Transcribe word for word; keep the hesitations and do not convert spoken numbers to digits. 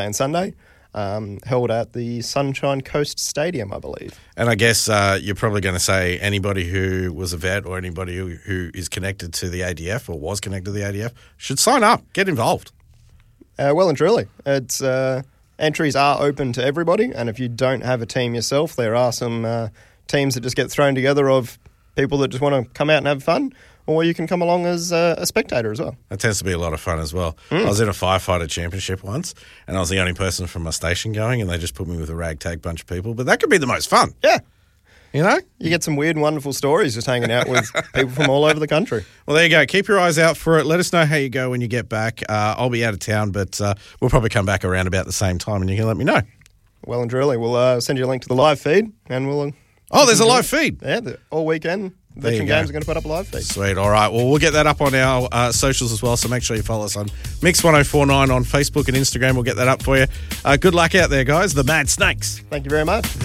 and Sunday, um, held at the Sunshine Coast Stadium, I believe. And I guess uh, you're probably going to say anybody who was a vet or anybody who, who is connected to the A D F or was connected to the A D F should sign up, get involved. Uh, well and truly. It's uh, entries are open to everybody, and if you don't have a team yourself, there are some uh, teams that just get thrown together of people that just want to come out and have fun, or you can come along as uh, a spectator as well. That tends to be a lot of fun as well. Mm. I was in a firefighter championship once, and I was the only person from my station going, and they just put me with a ragtag bunch of people. But that could be the most fun. Yeah. You know? You get some weird and wonderful stories just hanging out with people from all over the country. Well, there you go. Keep your eyes out for it. Let us know how you go when you get back. Uh, I'll be out of town, but uh, we'll probably come back around about the same time, and you can let me know. Well and truly. We'll uh, send you a link to the live feed, and we'll... Uh, oh, there's a live feed? Yeah, the, all weekend. Veteran Games are going to put up a live feed. Sweet. All right. Well, we'll get that up on our uh, socials as well, so make sure you follow us on Mix ten forty-nine on Facebook and Instagram. We'll get that up for you. Uh, good luck out there, guys. The Mad Snakes. Thank you very much.